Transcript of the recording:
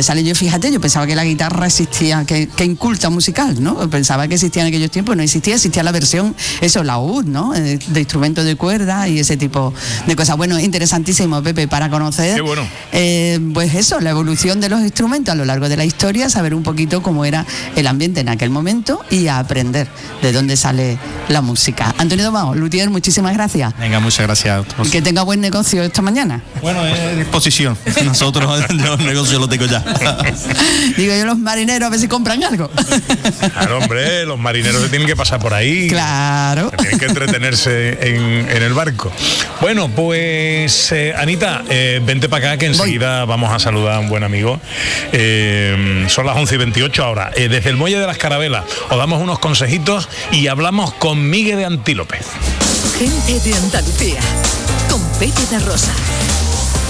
dónde sale? Yo, fíjate, yo pensaba que la guitarra existía, que inculta musical, ¿no? Pensaba que existía en aquellos tiempos, no existía la versión, eso, laúd, ¿no? De instrumentos de cuerda y ese tipo de cosas. Bueno, interesantísimo, Pepe, para conocer, qué bueno. Pues eso, la evolución de los instrumentos a lo largo de la historia, saber un poquito cómo era el ambiente en aquel momento y a aprender de dónde sale la música. Antonio Domao, luthier, muchísimas gracias. Venga, muchas gracias. Que tenga buen negocio esta mañana. Bueno, es disposición. Nosotros el negocio lo tengo ya. Digo yo, los marineros a ver si compran algo. Claro, hombre, los marineros se tienen que pasar por ahí. Claro. Tienen que entretenerse en el barco. Bueno, pues Anita, vente para acá que enseguida vamos a saludar a un buen amigo. Son las 11:28 ahora. Desde el Muelle de las Carabelas os damos unos consejitos y hablamos con Miguel de Antílopez. Gente de Andalucía, con Pepe de Rosa.